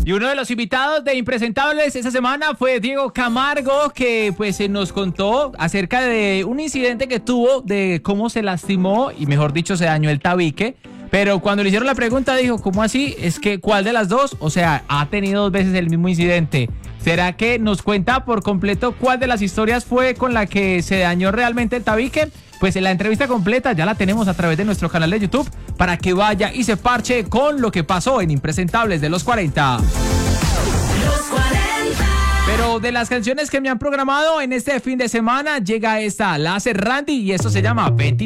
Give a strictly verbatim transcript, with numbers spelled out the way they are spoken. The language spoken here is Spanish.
Y uno de los invitados de Impresentables esa semana fue Diego Camargo, que pues se nos contó acerca de un incidente que tuvo, de cómo se lastimó y mejor dicho se dañó el tabique. Pero cuando le hicieron la pregunta dijo, ¿cómo así? Es que, ¿cuál de las dos? O sea, ha tenido dos veces el mismo incidente. ¿Será que nos cuenta por completo cuál de las historias fue con la que se dañó realmente el tabique? Pues en la entrevista completa ya la tenemos a través de nuestro canal de YouTube para que vaya y se parche con lo que pasó en Impresentables de los cuarenta. Los cuarenta. Pero de las canciones que me han programado en este fin de semana, llega esta, la hace Randy y esto se llama veintitrés.